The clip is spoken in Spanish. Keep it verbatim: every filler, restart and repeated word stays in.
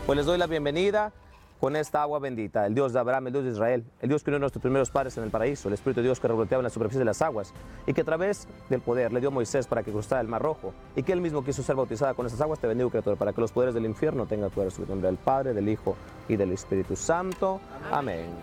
Pues les doy la bienvenida con esta agua bendita, el Dios de Abraham, el Dios de Israel, el Dios que unió a nuestros primeros padres en el paraíso, el Espíritu de Dios que revoloteaba en la superficie de las aguas y que a través del poder le dio a Moisés para que cruzara el Mar Rojo y que él mismo quiso ser bautizada con esas aguas. Te bendigo, Creador, para que los poderes del infierno tengan tu en nombre del Padre, del Hijo y del Espíritu Santo. Amén.